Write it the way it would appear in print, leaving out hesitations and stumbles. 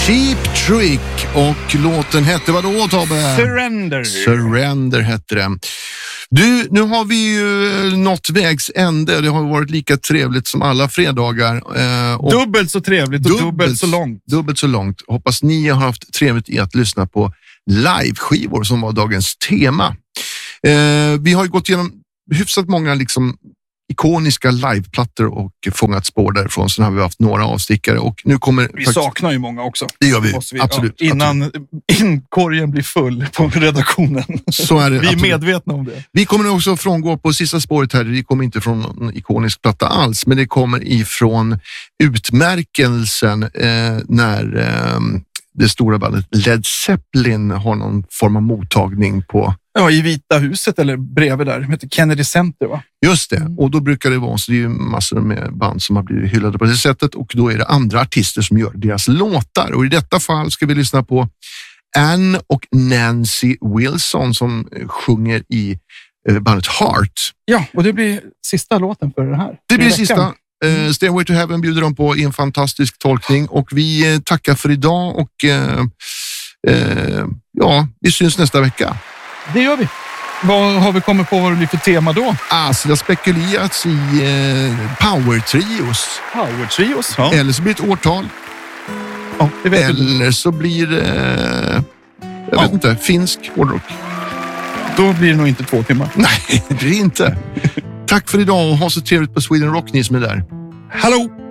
Cheap Trick och låten hette vad då, Tobbe? Surrender hette den. Du, nu har vi ju nått vägs ände. Det har varit lika trevligt som alla fredagar. Dubbelt så trevligt och dubbelt så långt. Dubbelt så långt. Hoppas ni har haft trevligt i att lyssna på liveskivor som var dagens tema. Vi har ju gått igenom hyfsat många liksom ikoniska liveplattor och fångat spår därifrån. Sen har vi haft några avstickare och nu kommer... Vi saknar ju många också. Det gör vi, absolut. Ja, innan korgen blir full på redaktionen. Så är det. Vi är medvetna om det. Vi kommer också frångå på sista spåret här. Det kommer inte från någon ikonisk platta alls, men det kommer ifrån utmärkelsen när det stora bandet Led Zeppelin har någon form av mottagning på... Ja, i Vita huset eller bredvid där. Det heter Kennedy Center, va? Just det, och då brukar det vara så. Det är ju massor med band som har blivit hyllade på det sättet och då är det andra artister som gör deras låtar. Och i detta fall ska vi lyssna på Anne och Nancy Wilson som sjunger i bandet Heart. Ja, och det blir sista låten för det här. Det blir sista. Stairway to Heaven bjuder de på i en fantastisk tolkning och vi tackar för idag och ja, vi syns nästa vecka. Det gör vi. Vad har vi kommit på vad det blir för tema då? Alltså det har spekulerats i Power Trios. Power Trios, ja. Eller så blir det ett årtal. Ja, det vet eller så blir det jag vet inte, finsk hårdrock. Då blir det nog inte 2 timmar. Nej, det blir inte. Tack för idag och ha så trevligt på Sweden Rock, ni som är där. Hallå!